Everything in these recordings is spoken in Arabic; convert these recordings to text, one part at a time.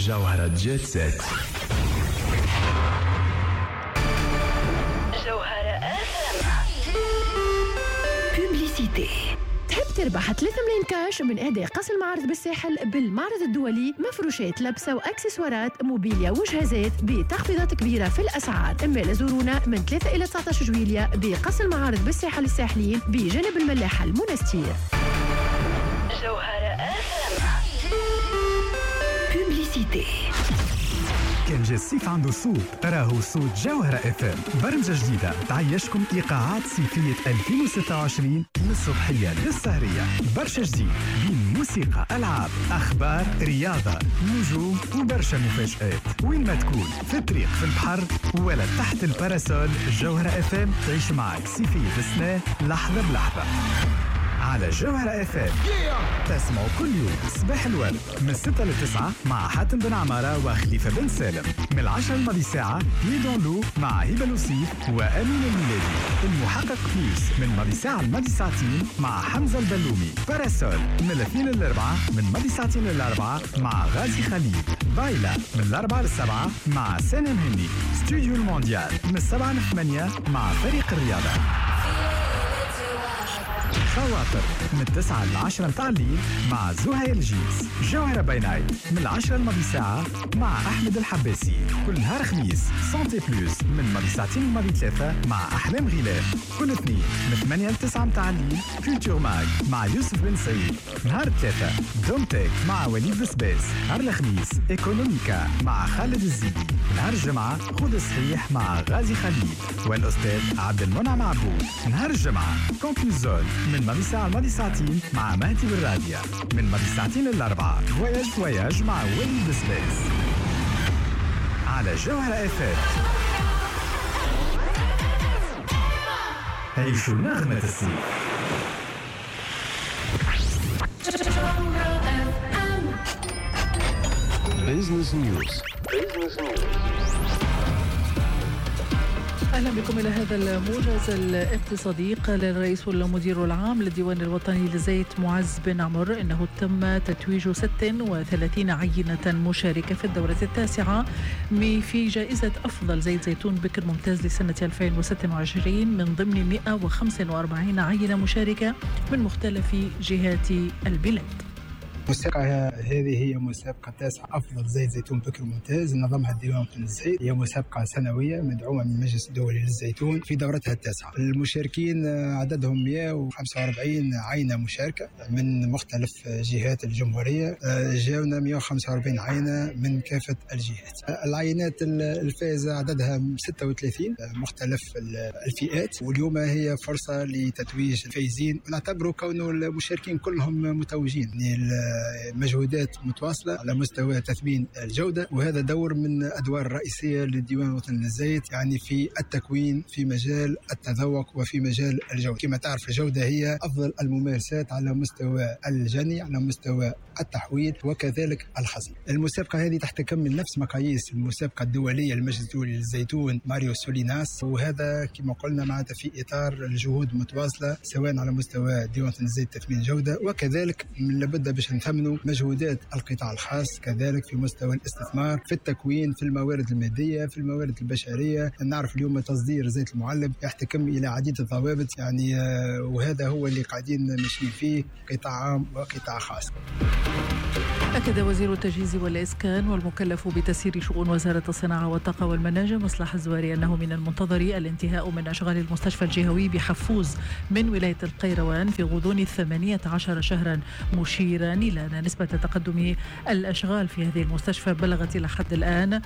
جوهرة جيت سيت. جوهرة بوبليسيتي. تحب تربح 3 ملايين كاش من إهداء قصر المعارض بالساحل بالمعرض الدولي؟ مفروشات لبسة وأكسسوارات موبيليا وجهازات بتخفيضات كبيرة في الأسعار. إما زورونا من 3 إلى 19 جويلية بقصر المعارض بالساحل الساحلين بجانب الملاحة المنستير. جوهرة بوبليسيتي. كان جا الصيف عنده صوت، راهو صوت جوهرة اف ام. برمجة جديدة تعيشكم إيقاعات صيفية 2026 من الصبحية للسهرية. برشا جديد بين موسيقى، ألعاب، أخبار، رياضة، نجوم وبرشا مفاجآت. وين ما تكون، في الطريق، في البحر ولا تحت الباراسول، جوهرة اف ام تعيش معك صيفية السنة لحظة بلحظة على جوهرة اف ام. تسمعوا كل يوم صباح الورد من 6 ل 9 مع حاتم بن عمارة وخليفة بن سالم. من 10 الماضي ساعة بيدون لو مع هبة لوسيف وأمين الميلادي. المحقق بليس من ماضي ساعة الماضي ساعتين مع حمزة البلومي. باراسول من الاثنين للأربعة من ماضي ساعتين للأربعة مع غازي خليل. بايلا من الأربعة للسبعة مع سنة مهني. استوديو المونديال من 7 ل 8 مع فريق الرياضة. خواطر من 9 ل 10 متاع الليل مع زهير الجيس. جوهرة باي نايت من 10 الماضي ساعة مع أحمد الحباسي. كل نهار خميس سانتي بلوس من ماضي ساعتين الماضي 3 مع أحلام غلاف. كل اثنين من 8 ل 9 متاع الليل كولتور ماج مع يوسف بن سعيد. نهار 3 دومتك مع وليد بسباس. نهار الخميس ايكونوميكا مع خالد الزيدي. نهار الجمعة خذ صحيح مع غازي خليل والأستاذ عبد المنعم عبود. نهار الجمعة كونكلوزول من ماضي ساعة الماضي ساعتين مع مهدي بالراديو. من ماضي ساعتين للأربعة فواياج مع وليد بسباس على جوهرة اف ام. عيشوا نغمة الصيف. بيزنس نيوز. أهلا بكم إلى هذا الموجز الاقتصادي. قال الرئيس والمدير العام للديوان الوطني للزيت معز بن عمر إنه تم تتويج 36 عينة مشاركة في الدورة التاسعة في جائزة أفضل زيت زيتون بكر ممتاز لسنة 2026 من ضمن 145 عينة مشاركة من مختلف جهات البلاد. المسابقة هذه هي مسابقة تاسعة أفضل زيت زيتون بكر ممتاز نظمها الديوان الوطني للزيت. هي مسابقة سنوية مدعومة من المجلس الدولي للزيتون في دورتها التاسعة. المشاركين عددهم 145 عينة مشاركة من مختلف جهات الجمهورية. جاونا 145 عينة من كافة الجهات. العينات الفائزة عددها 36 مختلف الفئات، واليوم هي فرصة لتتويج الفائزين. ونعتبروا كونه المشاركين كلهم متوجين، مجهودات متواصلة على مستوى تثمين الجودة، وهذا دور من أدوار الرئيسية للديوان الوطني للزيت، يعني في التكوين في مجال التذوق وفي مجال الجودة. كما تعرف الجودة هي أفضل الممارسات على مستوى الجني، على مستوى التحويل وكذلك الخزن. المسابقة هذه تحتكمل نفس مقاييس المسابقة الدولية للمجلس الدولي للزيتون ماريو سوليناس، وهذا كما قلنا معناتها في إطار الجهود المتواصلة سواء على مستوى الديوان الوطني للزيت تثمين الجودة، وكذلك لابد باش نثمنوا مجهودات القطاع الخاص كذلك في مستوى الاستثمار في التكوين في الموارد المادية في الموارد البشرية. نعرف اليوم تصدير زيت المعلب يحتكم إلى عديد الضوابط، يعني وهذا هو اللي قاعدين ماشيين فيه قطاع عام وقطاع خاص. أكد وزير التجهيز والإسكان والمكلف بتسيير شؤون وزارة الصناعة والطاقة والمناجم مصلح الزواري أنه من المنتظر الانتهاء من أشغال المستشفى الجهوي بحفوز من ولاية القيروان في غضون 18 شهرا، مشيرا إلى أن نسبة تقدم الأشغال في هذه المستشفى بلغت لحد الآن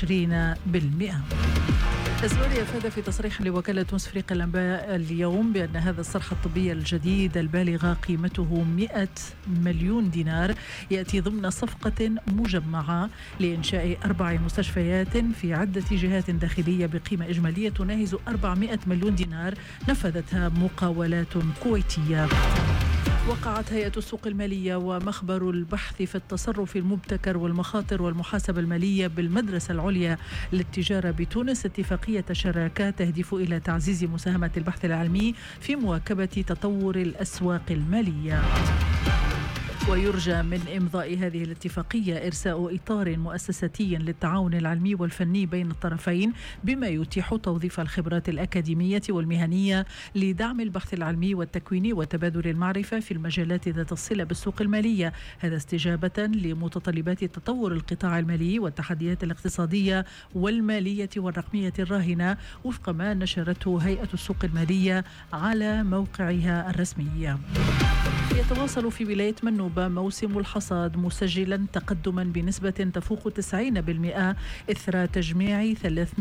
20%. الزواري أفاد في تصريح لوكالة تونس فريق الأنباء اليوم بأن هذا الصرح الطبي الجديد البالغ قيمته 100 مليون دينار يأتي ضمن صفقة مجمعة لإنشاء 4 مستشفيات في عدة جهات داخلية بقيمة إجمالية تناهز 400 مليون دينار نفذتها مقاولات كويتية. وقعت هيئة السوق المالية ومخبر البحث في التصرف المبتكر والمخاطر والمحاسبة المالية بالمدرسة العليا للتجارة بتونس اتفاقية شراكة تهدف إلى تعزيز مساهمة البحث العلمي في مواكبة تطور الأسواق المالية. ويرجى من إمضاء هذه الاتفاقية إرساء إطار مؤسساتي للتعاون العلمي والفني بين الطرفين، بما يتيح توظيف الخبرات الأكاديمية والمهنية لدعم البحث العلمي والتكويني وتبادل المعرفة في المجالات ذات الصلة بالسوق المالية، هذا استجابة لمتطلبات تطور القطاع المالي والتحديات الاقتصادية والمالية والرقمية الراهنة، وفق ما نشرته هيئة السوق المالية على موقعها الرسمي. يتواصل في ولاية منوبة موسم الحصاد مسجلا تقدما بنسبة تفوق 90% إثر تجميع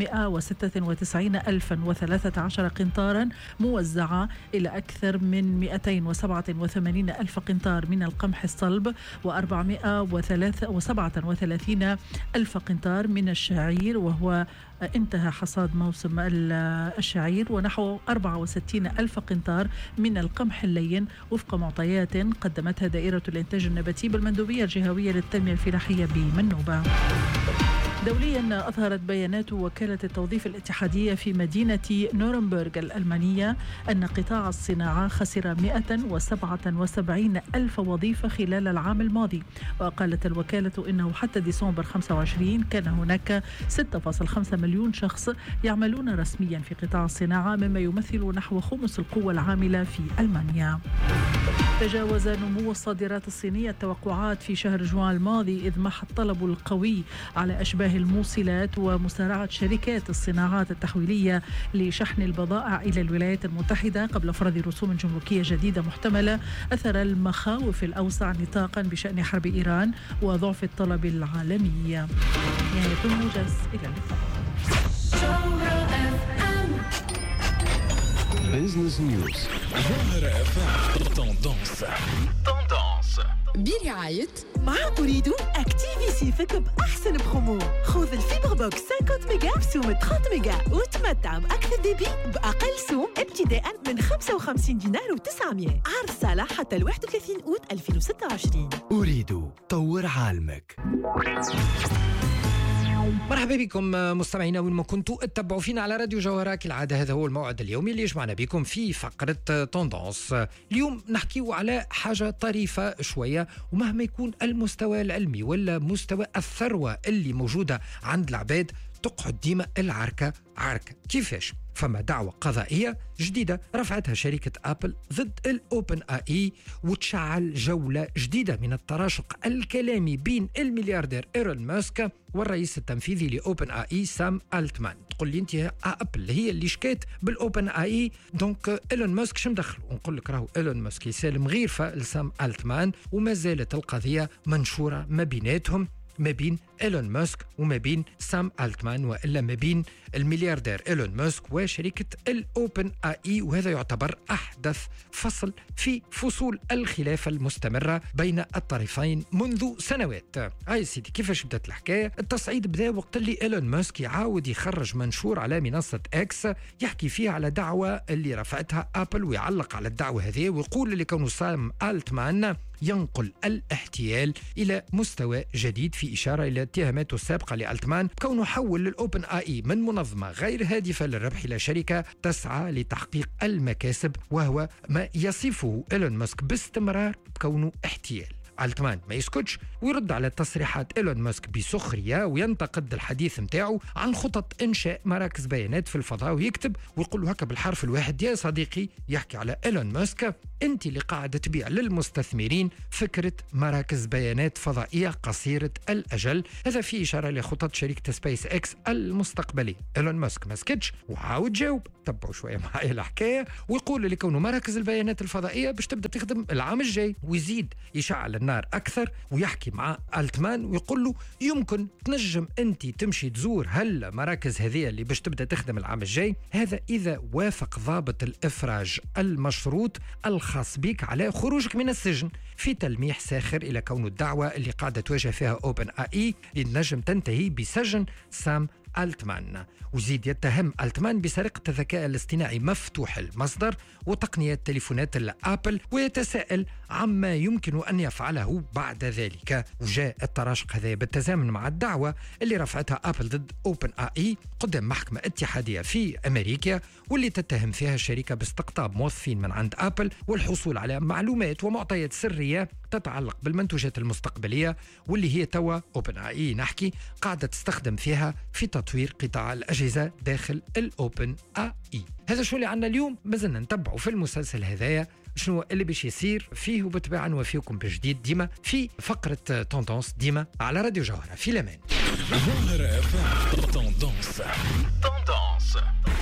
396,013 قنطارا موزعة إلى أكثر من 287,000 قنطار من القمح الصلب و437,000 قنطار من الشعير، وهو انتهى حصاد موسم الشعير، ونحو 64,000 قنطار من القمح اللين، وفق معطيات قدمتها دائرة الإنتاج النباتي بالمندوبية الجهوية للتنمية الفلاحية بمنوبة. دوليا أظهرت بيانات وكالة التوظيف الاتحادية في مدينة نورنبرغ الألمانية أن قطاع الصناعة خسر 177,000 وظيفة خلال العام الماضي، وقالت الوكالة إنه حتى ديسمبر 25 كان هناك 6.5 مليون شخص يعملون رسميا في قطاع الصناعة، مما يمثل نحو خمس القوة العاملة في ألمانيا. تجاوز نمو الصادرات الصينية التوقعات في شهر جوان الماضي، إذ محى الطلب القوي على أشباه الموصلات ومسارعة شركات الصناعات التحويلية لشحن البضائع إلى الولايات المتحدة قبل فرض رسوم جمركية جديدة محتملة، أثر المخاوف الأوسع نطاقا بشأن حرب إيران وضعف الطلب العالمي. نهاية الموجز، إلى اللقاء. بيزنس نيوز. برعاية مع أريد أكتيفي سيفك بأحسن برومو. خذ الفيبر بوكس 50 ميجا بسوم 30 ميجا وتمتع بأكثر ديبي بأقل سوم ابتداء من 55 دينار و900. عرض صالح حتى 31 أوت 2026. أريد طور عالمك. مرحبا بكم مستمعينا وين ما كنتوا اتبعوا فينا على راديو جوهرة كالعادة. هذا هو الموعد اليومي اللي يجمعنا بكم في فقرة توندونس. اليوم نحكيو على حاجة طريفة شوية، ومهما يكون المستوى العلمي ولا مستوى الثروة اللي موجودة عند العباد تقعد ديما العركة عركة. كيفاش؟ فما دعوة قضائية جديدة رفعتها شركة أبل ضد الأوبن آي، وتشعل جولة جديدة من التراشق الكلامي بين الملياردير إيلون ماسك والرئيس التنفيذي لأوبن آي سام ألتمان. تقول لي أنت أبل هي اللي شكات بالأوبن آي، دونك إيلون ماسك شو مدخل؟ ونقول لك راهو إيلون ماسك يسالم غيرفة لسام ألتمان، وما زالت القضية منشورة ما بيناتهم، ما بين إيلون ماسك وما بين سام ألتمان، وإلا ما بين الملياردير إيلون ماسك وشركة الأوبن آي. وهذا يعتبر أحدث فصل في فصول الخلافة المستمرة بين الطرفين منذ سنوات. هاي سيدي كيفاش بدأت الحكاية؟ التصعيد بدأ وقت اللي إيلون ماسك يعاود يخرج منشور على منصة إكس يحكي فيه على دعوة اللي رفعتها أبل، ويعلق على الدعوة هذه ويقول اللي كونه سام ألتمان ينقل الاحتيال إلى مستوى جديد، في إشارة إلى اتهاماته السابقة لألتمان كونه حول للأوبن آي من منظمة غير هادفة للربح إلى شركة تسعى لتحقيق المكاسب، وهو ما يصفه إيلون ماسك باستمرار بكونه احتيال. ألتمان ما يسكتش ويرد على تصريحات إيلون ماسك بسخرية، وينتقد الحديث متاعه عن خطط إنشاء مراكز بيانات في الفضاء، ويكتب ويقول هكا بالحرف الواحد: يا صديقي، يحكي على إيلون ماسك، أنت اللي قاعدة تبيع للمستثمرين فكرة مراكز بيانات فضائية قصيرة الأجل. هذا في إشارة لخطط شركة سبيس إكس المستقبلية. إيلون ماسك ما سكتش وعاود جاوب. تبعوا شوية معايا الحكاية، ويقول اللي كونه مراكز البيانات الفضائية باش تبدأ تخدم العام الجاي، ويزيد يشعل النار أكثر ويحكي مع ألتمان ويقول له يمكن تنجم أنت تمشي تزور هالمراكز هذه اللي باش تبدأ تخدم العام الجاي، هذا إذا وافق ضابط الإفراج المشروط الخاص بك على خروجك من السجن، في تلميح ساخر إلى كون الدعوة اللي قاعدة تواجه فيها أوبن آي للنجم تنتهي بسجن سام ألتمان. وزيد يتهم ألتمان بسرقة الذكاء الاصطناعي مفتوح المصدر وتقنية تليفونات الأبل، ويتساءل عما يمكن أن يفعله بعد ذلك. وجاء التراشق هذا بالتزامن مع الدعوة اللي رفعتها أبل ضد أوبن آي قدام محكمة اتحادية في أمريكا، واللي تتهم فيها الشركة باستقطاب موظفين من عند أبل والحصول على معلومات ومعطيات سرية تتعلق بالمنتوجات المستقبلية، واللي هي توا أوبن آي نحكي قاعدة تستخدم فيها في تطوير قطاع الأجهزة داخل الأوبن آي. هذا شو اللي عنا اليوم. مازلنا نتبعوا في المسلسل هذايا شنو اللي باش يصير فيه، وبالطبيعة نوفيكم بجديد ديما في فقرة توندونس ديما على راديو جوهرة. في الأمان. Tendance.